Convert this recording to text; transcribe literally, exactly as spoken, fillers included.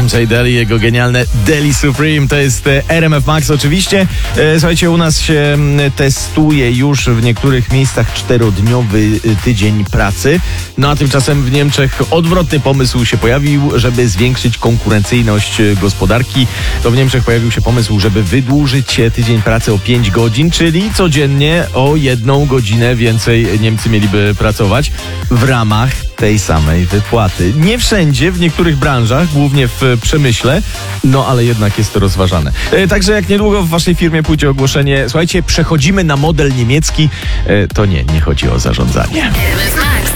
J. Deli, jego genialne Deli Supreme, to jest R M F Max oczywiście. Słuchajcie, u nas się testuje już w niektórych miejscach czterodniowy tydzień pracy, no a tymczasem w Niemczech odwrotny pomysł się pojawił, żeby zwiększyć konkurencyjność gospodarki. To w Niemczech pojawił się pomysł, żeby wydłużyć tydzień pracy o pięć godzin, czyli codziennie o jedną godzinę więcej Niemcy mieliby pracować w ramach tej samej wypłaty. Nie wszędzie, w niektórych branżach, głównie w przemyśle, no ale jednak jest to rozważane. E, także jak niedługo w waszej firmie pójdzie ogłoszenie, słuchajcie, przechodzimy na model niemiecki, e, to nie, nie chodzi o zarządzanie.